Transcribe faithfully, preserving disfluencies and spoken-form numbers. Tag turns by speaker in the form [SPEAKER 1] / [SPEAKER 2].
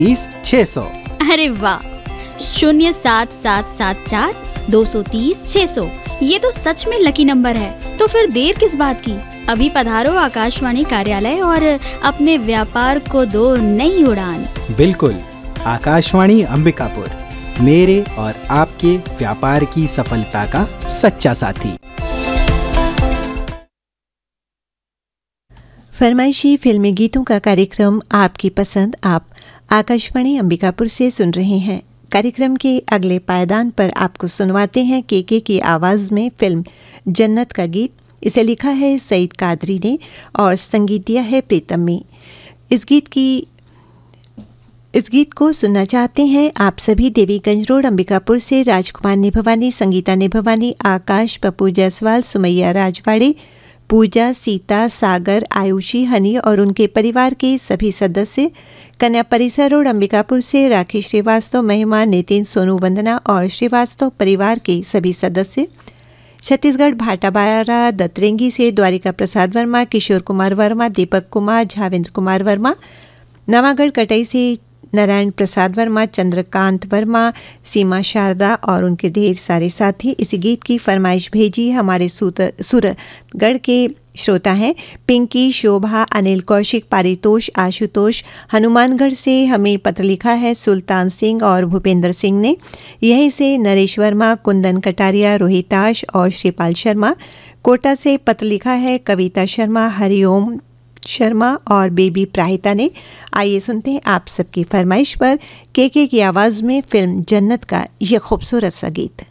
[SPEAKER 1] तीस छह सौ।
[SPEAKER 2] अरे वाह, शून्य सात सात सात चार दो सौ तीस छह सौ, ये तो सच में लकी नंबर है। तो फिर देर किस बात की, अभी पधारो आकाशवाणी कार्यालय और अपने व्यापार को दो नई उड़ान।
[SPEAKER 1] बिल्कुल, आकाशवाणी अंबिकापुर, मेरे और आपके व्यापार की सफलता का सच्चा साथी।
[SPEAKER 3] फरमाइशी फिल्मी गीतों का कार्यक्रम आपकी पसंद आप आकाशवाणी अंबिकापुर से सुन रहे हैं। कार्यक्रम के अगले पायदान पर आपको सुनवाते हैं केके की आवाज़ में फिल्म जन्नत का गीत। इसे लिखा है सईद कादरी ने और संगीत दिया है प्रीतम ने। इस गीत की इस गीत को सुनना चाहते हैं आप सभी देवीगंज रोड अंबिकापुर से राजकुमार ने भवानी, संगीता ने भवानी, आकाश, पप्पू जायसवाल, सुमैया राजवाड़े, पूजा, सीता, सागर, आयुषी, हनी और उनके परिवार के सभी सदस्य, कन्या परिसर रोड अंबिकापुर से राखी श्रीवास्तव, महिमा, नितिन, सोनू, वंदना और श्रीवास्तव परिवार के सभी सदस्य, छत्तीसगढ़ भाटाबारा दतरेंगी से द्वारिका प्रसाद वर्मा, किशोर कुमार वर्मा, दीपक कुमार, झावेंद्र कुमार वर्मा, नवागढ़ कटई से नारायण प्रसाद वर्मा, चंद्रकांत वर्मा, सीमा शारदा और उनके ढेर सारे साथी। इस गीत की फरमाइश भेजी हमारे सूरतगढ़ के श्रोता हैं पिंकी, शोभा, अनिल, कौशिक, पारितोष, आशुतोष। हनुमानगढ़ से हमें पत्र लिखा है सुल्तान सिंह और भूपेंद्र सिंह ने। यहीं से नरेश वर्मा, कुंदन कटारिया, रोहिताश और श्रीपाल शर्मा। कोटा से पत्र लिखा है कविता शर्मा, हरिओम शर्मा और बेबी प्राहिता ने। आइए सुनते हैं आप सबकी फरमाइश पर केके की आवाज़ में फिल्म जन्नत का ये खूबसूरत सा गीत।